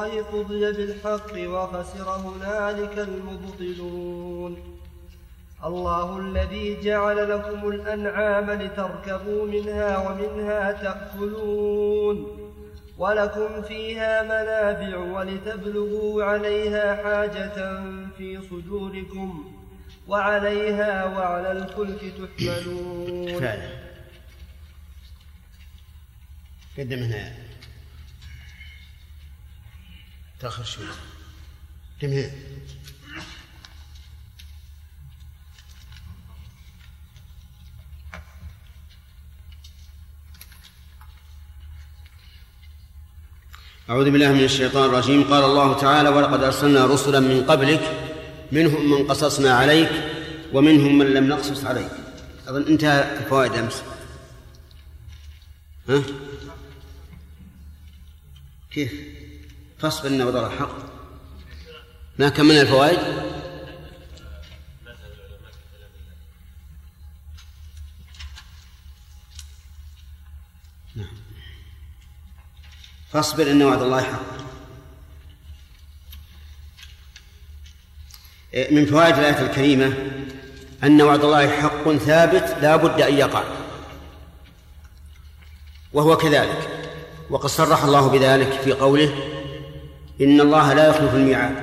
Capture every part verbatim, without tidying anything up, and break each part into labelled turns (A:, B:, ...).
A: قضي بالحق وخسر هنالك المبطلون. الله الذي جعل لكم الأنعام لتركبوا منها ومنها تأكلون ولكم فيها منافع ولتبلغوا عليها حاجة في صدوركم وعليها وعلى الفلك تحملون.
B: كفاية. قدم هنا تأخر شوي. قدم هنا. أعوذ بالله من الشيطان الرجيم. قال الله تعالى: ولقد أرسلنا رسلا من قبلك منهم من قصصنا عليك ومنهم من لم نقصص عليك. أظن انتهى الفوائد أمس. ها؟ كيف؟ فاصبر إن وعد الله حق. ما كملنا الفوائد؟ نعم. فاصبر إن وعد الله حق. من فوائد الآية الكريمة أن وعد الله حق ثابت لا بد أن يقع، وهو كذلك، وقد صرح الله بذلك في قوله: إن الله لا يخلف الميعاد.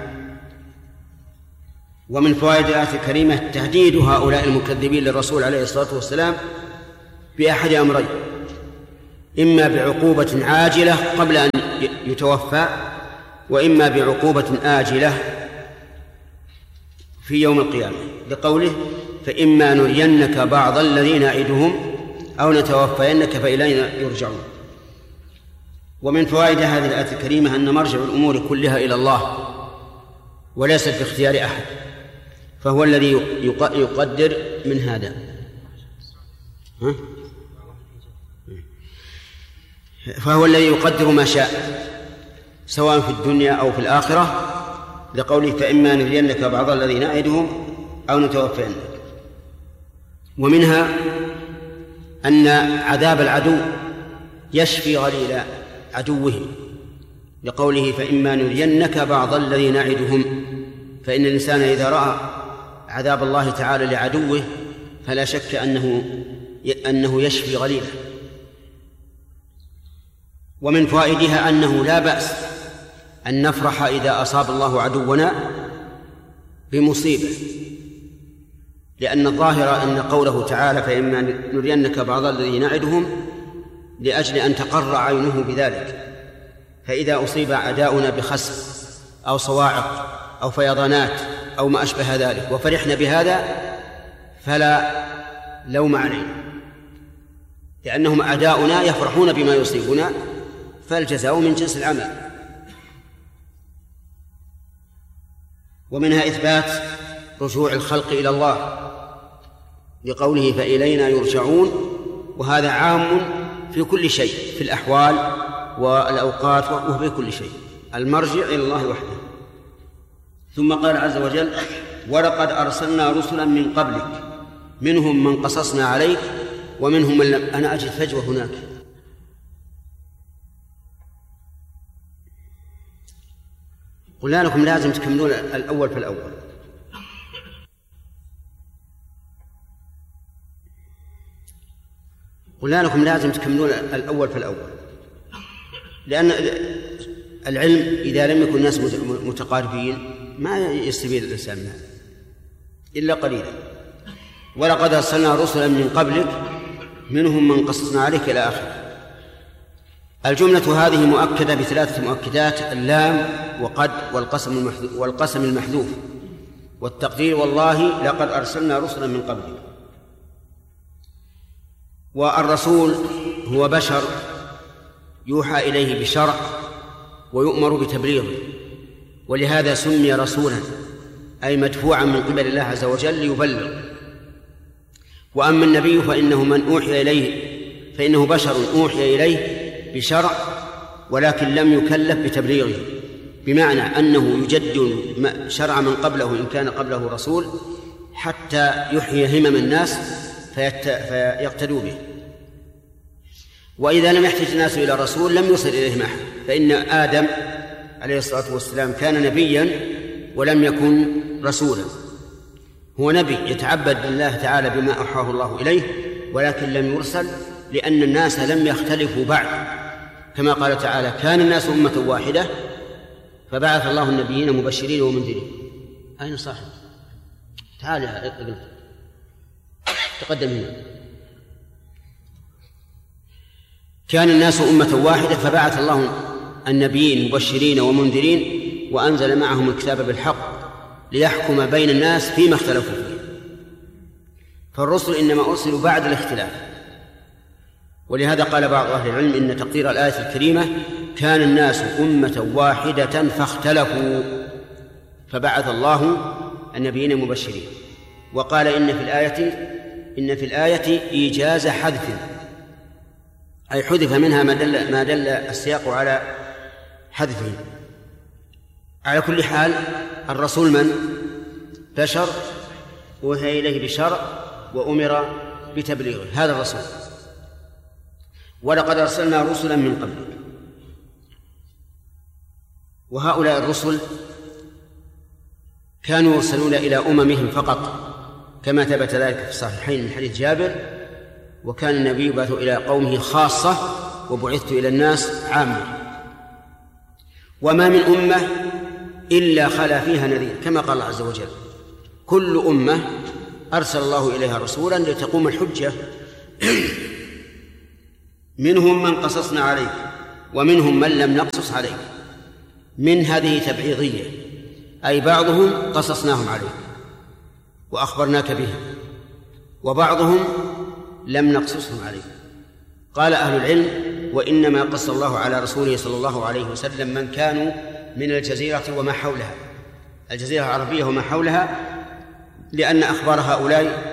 B: ومن فوائد الآية الكريمة تهديد هؤلاء المكذبين للرسول عليه الصلاة والسلام بأحد أمرين: إما بعقوبة عاجلة قبل أن يتوفى، وإما بعقوبة آجلة في يوم القيامة، لقوله: فإما نرينك بعض الذين نعدهم أو نتوفينك فإلينا يرجعون. ومن فوائد هذه الآية الكريمة أن مرجع الأمور كلها إلى الله وليست باختيار أحد، فهو الذي يقدر من هذا. ها؟ فهو الذي يقدر ما شاء سواء في الدنيا أو في الآخرة، لقوله: فإما نرينك بعض الذين نعدهم أو نتوفينك. ومنها أن عذاب العدو يشفي غليل عدوه، لقوله: فإما نرينك بعض الذين نعدهم. فإن الإنسان إذا رأى عذاب الله تعالى لعدوه فلا شك أنه أنه يشفي غليله. ومن فوائدها أنه لا بأس أن نفرح إذا أصاب الله عدونا بمصيبة، لأن الظاهر أن قوله تعالى: فإما نرينك بعض الذين نعدهم، لأجل أن تقر عينه بذلك. فإذا أصيب أعداؤنا بخسف أو صواعق أو فيضانات أو ما أشبه ذلك وفرحنا بهذا فلا لوم علينا، لأنهم أعداؤنا يفرحون بما يصيبنا، فالجزاء من جنس العمل. ومنها إثبات رجوع الخلق إلى الله، لقوله: فإلينا يرجعون، وهذا عام في كل شيء، في الأحوال والأوقات وفي كل شيء، المرجع إلى الله وحده. ثم قال عز وجل: ولقد أرسلنا رسلا من قبلك منهم من قصصنا عليك ومنهم من لم. أنا أجد فجوة هناك. قلنا لكم لازم تكملون الأول فالأول. قلنا لكم لازم تكملون الأول فالأول، لأن العلم إذا لم يكن الناس متقاربين ما يستفيد الإنسان منه إلا قليلا. ولقد أرسلنا رسلا من قبلك منهم من قصصنا عليك إلى آخره. الجملة هذه مؤكدة بثلاثة مؤكدات: اللام وقد والقسم المحذوف والقسم المحذوف والتقدير: والله لقد أرسلنا رسلا من قبلك. والرسول هو بشر يوحى إليه بشرع ويؤمر بتبليغه، ولهذا سمي رسولا، أي مدفوعا من قبل الله عز وجل ليبلغ. وأما النبي فإنه من أوحي إليه فإنه بشر أوحي إليه بشرع ولكن لم يكلف بتبليغه، بمعنى أنه يجدد شرع من قبله إن كان قبله رسول حتى يحيي همم الناس فيقتدوا به. وإذا لم يحتج الناس إلى رسول لم يصل إليهم أحد، فإن آدم عليه الصلاة والسلام كان نبيا ولم يكن رسولا. هو نبي يتعبد لله تعالى بما أوحاه الله إليه، ولكن لم يرسل لأن الناس لم يختلفوا بعد، كما قال تعالى: كان الناس أمة واحدة فبعث الله النبيين مبشرين ومنذرين. أين صاحب؟ تعال اقلب، تقدم هنا. كان الناس أمة واحدة فبعث الله النبيين مبشرين ومنذرين وأنزل معهم الكتاب بالحق ليحكم بين الناس فيما اختلفوا فيه. فالرسل إنما أرسلوا بعد الاختلاف، ولهذا قال بعض أهل العلم إن تقدير الآية الكريمة: كان الناس أمة واحدة فاختلفوا فبعث الله النبيين مبشرين. وقال إن في الآية إن في الآية إيجاز حذف، أي حذف منها ما دل ما دل السياق على حذفه. على كل حال الرسول من؟ بشر وهي إليه بشرع وأمر بتبليغه، هذا الرسول. ولقد أرسلنا رسلا من قبلك. وهؤلاء الرسل كانوا يرسلون إلى أممهم فقط، كما ثبت ذلك في الصحيحين من حديث جابر: وكان النبي يبعث إلى قومه خاصة وبعثت إلى الناس عامة. وما من أمة إلا خلا فيها نذير، كما قال الله عز وجل: كل أمة أرسل الله إليها رسولا لتقوم الحجة منهم من قصصنا عليك ومنهم من لم نقصص عليك. من هذه تبعيضية، أي بعضهم قصصناهم عليك وأخبرناك بها، وبعضهم لم نقصصهم عليك. قال أهل العلم: وإنما قص الله على رسوله صلى الله عليه وسلم من كانوا من الجزيرة وما حولها، الجزيرة العربية وما حولها، لأن أخبار هؤلاء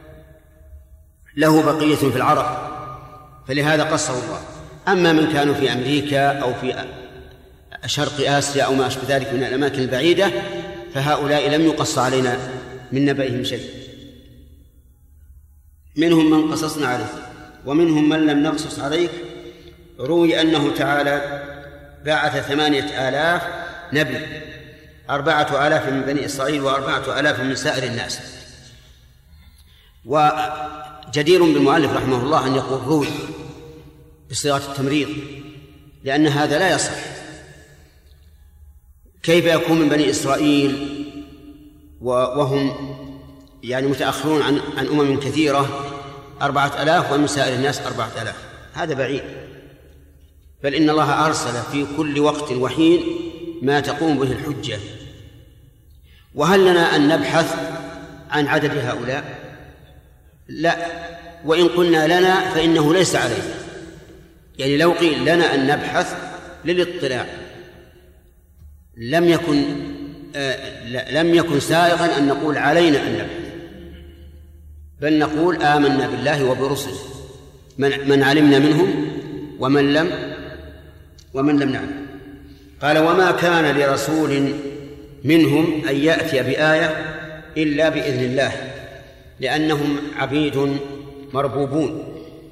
B: له بقية في العرب، فلهذا قصه الله. أما من كانوا في أمريكا أو في شرق آسيا أو ما أشبه ذلك من الأماكن البعيدة فهؤلاء لم يقص علينا من نبأهم شيء. منهم من قصصنا عليك ومنهم من لم نقصص عليك. روي أنه تعالى بعث ثمانية آلاف نبي، أربعة آلاف من بني إسرائيل وأربعة آلاف من سائر الناس. وجدير بالمؤلف رحمه الله أن يقول روي بصيغة التمريض، لأن هذا لا يصح. كيف يكون من بني إسرائيل وهم يعني متأخرون عن عن أمم كثيرة أربعة آلاف ومن سائر الناس أربعة آلاف؟ هذا بعيد. بل إن الله أرسل في كل وقت وحين ما تقوم به الحجة. وهل لنا أن نبحث عن عدد هؤلاء؟ لا، وإن قلنا لنا فإنه ليس علينا. يعني لو قيل لنا أن نبحث للاطلاع لم يكن آه لم يكن سائغا أن نقول علينا أن نبحث، بل نقول آمنا بالله وبرسله، من, من علمنا منهم ومن لم ومن لم نعلم. قال: وما كان لرسول منهم أن يأتي بآية إلا بإذن الله، لأنهم عبيد مربوبون.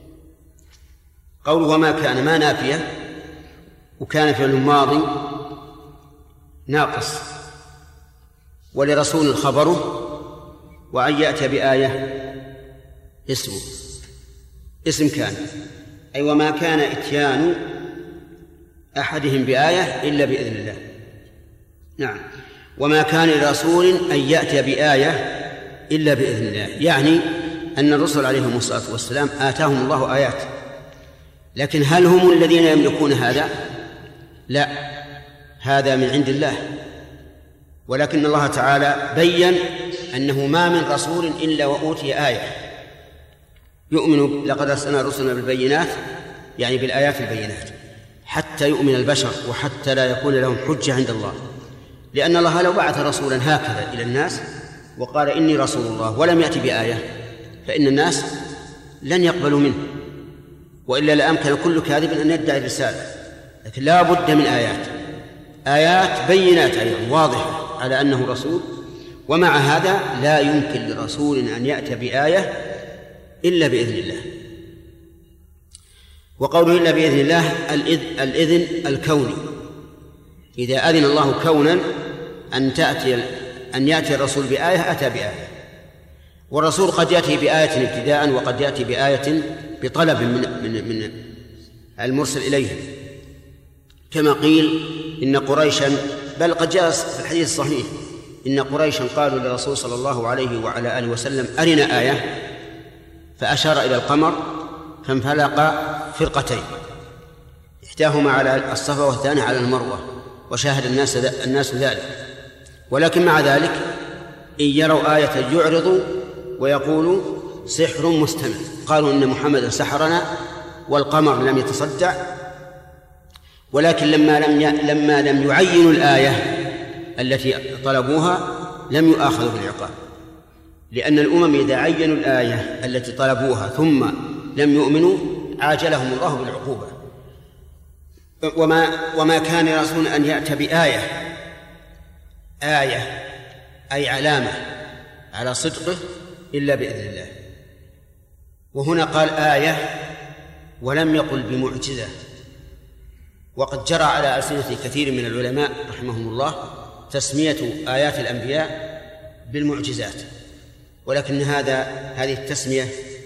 B: قول وما كان ما نافية، وكان في الماضي ناقص، ولرسول خبره، وأن يأتي بآية اسمه اسم كان، أي وما كان إتيان أحدهم بآية إلا بإذن الله. نعم، وما كان لرسول أن يأتي بآية إلا بإذن الله، يعني أن الرسل عليهم الصلاة والسلام آتاهم الله آيات، لكن هل هم الذين يملكون هذا؟ لا، هذا من عند الله. ولكن الله تعالى بيّن أنه ما من رسول إلا وأوتي آية يؤمن. لقد أرسلنا رسلنا بالبينات، يعني بالآيات البينات، حتى يؤمن البشر وحتى لا يكون لهم حجة عند الله. لأن الله لو بعث رسولا هكذا إلى الناس وقال إني رسول الله ولم يأتي بآية فإن الناس لن يقبلوا منه، وإلا لأمكن كل كاذب أن يدعي الرسالة. لكن لا بد من آيات، آيات بينات أيضا واضحة على أنه رسول. ومع هذا لا يمكن لرسول أن يأتي بآية إلا بإذن الله. وقوله إلا بإذن الله الإذن الكوني، إذا أذن الله كونا أن تأتي أن يأتي الرسول بآية أتى بآية، والرسول قد يأتي بآية ابتداء وقد يأتي بآية بطلب من, من, من المرسل إليه، كما قيل إن قريشا، بل قد جاء في الحديث الصحيح إن قريشا قالوا للرسول صلى الله عليه وعلى آله وسلم أرنا آية، فأشار إلى القمر فانفلق فرقتين، إحداهما على الصفا والثانية على المروة، وشاهد الناس الناس ذلك. ولكن مع ذلك إن يروا آية يعرضوا ويقولوا سحر مستمر، قالوا إن محمد سحرنا والقمر لم يتصدع. ولكن لما لم ي... لما لم يعينوا الآية التي طلبوها لم يؤاخذوا بالعقاب، لأن الأمم إذا عينوا الآية التي طلبوها ثم لم يؤمنوا عاجلهم الله بالعقوبة. وما وما كان رسول أن يأتي بآية آية أي علامة على صدقه إلا بإذن الله. وهنا قال آية ولم يقل بمعجزة، وقد جرى على ألسنة كثير من العلماء رحمهم الله تسمية آيات الأنبياء بالمعجزات، ولكن هذا هذه التسمية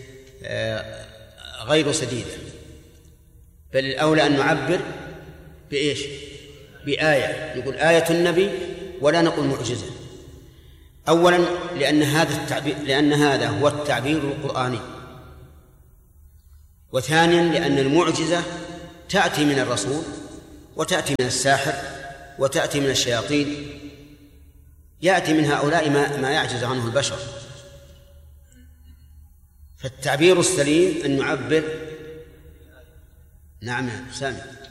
B: غير سديدة، بل الأولى أن نعبر بإيش؟ بآية، نقول آية النبي ولا نقول معجزة. أولا لأن هذا التعبير لأن هذا هو التعبير القرآني، وثانيا لأن المعجزة تأتي من الرسول وتأتي من الساحر وتأتي من الشياطين، يأتي من هؤلاء ما, ما يعجز عنه البشر. فالتعبير السليم أن نعبر. نعم سامي.